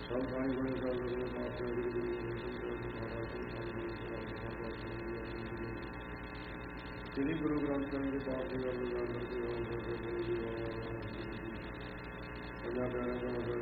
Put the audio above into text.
ਸਭ ਸਾਈ ਬੜੇ ਕਰ ਲਗੇ ਮਾਪਿਆਂ ਦੇ ਗੁਰੂ ਗੋਬਿੰਦ ਸਿੰਘ ਸਾਹਿਬ ਮਹਾਰਾਜ ਜੀ ਸ੍ਰੀ ਗੁਰੂ ਗ੍ਰੰਥ ਸਾਹਿਬ ਦੇ ਪਾਠ ਦੀ ਗੱਲ ਕਰਦੇ ਹਾਂ ਪੰਜਾਬ ਪਿਆਰਿਆਂ ਦਾ